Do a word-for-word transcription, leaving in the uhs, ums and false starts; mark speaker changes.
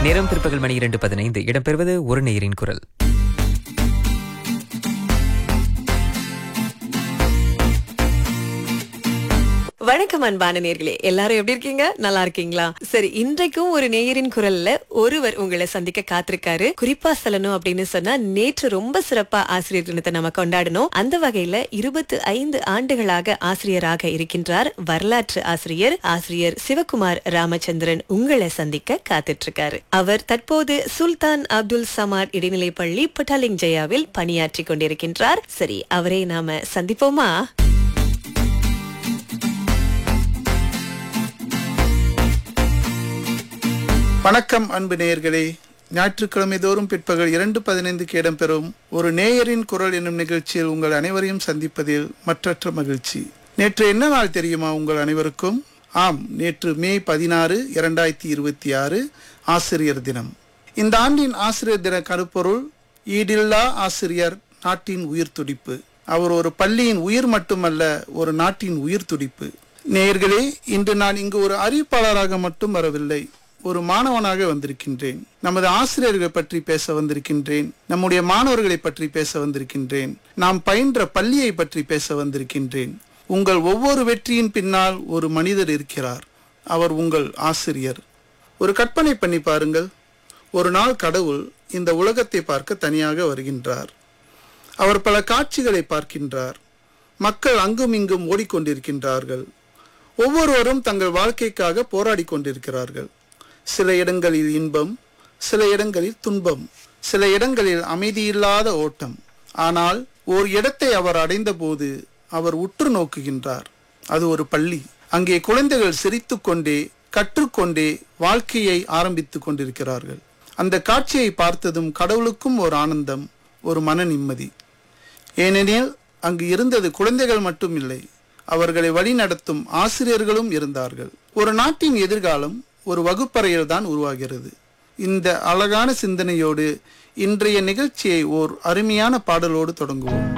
Speaker 1: நேரம் பிற்பகல் மணி இரண்டு பதினைந்து. இடம்பெறுவது ஒரு நேயரின் குரல்.
Speaker 2: வணக்கம் அன்பான நேயர்களே, எல்லாரும் எப்படி இருக்கீங்க? நல்லா இருக்கீங்களா? சரி, இன்றைக்கும் ஒரு நேயரின் குரல்ல ஒருவர் உங்களை சந்திக்க காத்திருக்காரு. குறிப்பா சொல்லணும் அப்படின்னு சொன்னா, நேற்று ரொம்ப சிறப்பா ஆசிரியர் தினத்தை நம்ம கொண்டாடணும். அந்த வகையில இருபத்தி ஐந்து ஆண்டுகளாக ஆசிரியராக இருக்கின்றார் வரலாற்று ஆசிரியர் ஆசிரியர் சிவகுமார் ராமச்சந்திரன் உங்களை சந்திக்க காத்துட்டு இருக்காரு. அவர் தற்போது சுல்தான் அப்துல் சமாட் இடைநிலைப்பள்ளி பட்டாலிங் ஜெயாவில் பணியாற்றி கொண்டிருக்கின்றார். சரி, அவரை நாம சந்திப்போமா?
Speaker 3: வணக்கம் அன்பு நேயர்களே. ஞாயிற்றுக்கிழமை தோறும் பிற்பகல் இரண்டு பதினைந்துக்கு இடம்பெறும் ஒரு நேயரின் குரல் என்னும் நிகழ்ச்சியில் உங்கள் அனைவரையும் சந்திப்பதில் மற்றற்ற மகிழ்ச்சி. நேற்று என்ன நாள் தெரியுமா உங்கள் அனைவருக்கும்? ஆம், நேற்று மே பதினாறு இரண்டாயிரத்தி இருபத்தி ஆறு ஆசிரியர் தினம். இந்த ஆண்டின் ஆசிரியர் தின கருப்பொருள் ஈடில்லா ஆசிரியர், நாட்டின் உயிர் துடிப்பு. அவர் ஒரு பள்ளியின் உயிர் மட்டுமல்ல, ஒரு நாட்டின் உயிர் துடிப்பு. நேயர்களே, இன்று நான் இங்கு ஒரு அறிவிப்பாளராக மட்டும் வரவில்லை, ஒரு மாணவனாக வந்திருக்கின்றேன். நமது ஆசிரியர்களை பற்றி பேச வந்திருக்கின்றேன். நம்முடைய மாணவர்களை பற்றி பேச வந்திருக்கின்றேன். நாம் பயின்ற பள்ளியை பற்றி பேச வந்திருக்கின்றேன். உங்கள் ஒவ்வொரு வெற்றியின் பின்னால் ஒரு மனிதர் இருக்கிறார். அவர் உங்கள் ஆசிரியர். ஒரு கற்பனை பண்ணி பாருங்கள். ஒரு நாள் கடவுள் இந்த உலகத்தை பார்க்க தனியாக வருகின்றார். அவர் பல காட்சிகளை பார்க்கின்றார். மக்கள் அங்கும் இங்கும் ஓடிக்கொண்டிருக்கின்றார்கள். ஒவ்வொருவரும் தங்கள் வாழ்க்கைக்காக போராடி கொண்டிருக்கிறார்கள். சில இடங்களில் இன்பம், சில இடங்களில் துன்பம், சில இடங்களில் அமைதியில்லாத ஓட்டம். ஆனால் ஓர் இடத்தை அவர் அடைந்த போது அவர் உற்று நோக்குகின்றார். அது ஒரு பள்ளி. அங்கே குழந்தைகள் சிரித்து கொண்டே கற்றுக்கொண்டே வாழ்க்கையை ஆரம்பித்துக் கொண்டிருக்கிறார்கள். அந்த காட்சியை பார்த்ததும் கடவுளுக்கும் ஒரு ஆனந்தம், ஒரு மன நிம்மதி. ஏனெனில் அங்கு இருந்தது குழந்தைகள் மட்டும் இல்லை, அவர்களை வழிநடத்தும் ஆசிரியர்களும் இருந்தார்கள். ஒரு நாட்டின் எதிர்காலம் ஒரு வகுப்பறையில் தான் உருவாகிறது. இந்த அழகான சிந்தனையோடு இன்றைய நிகழ்ச்சியை ஓர் அருமையான பாடலோடு தொடங்குவோம்.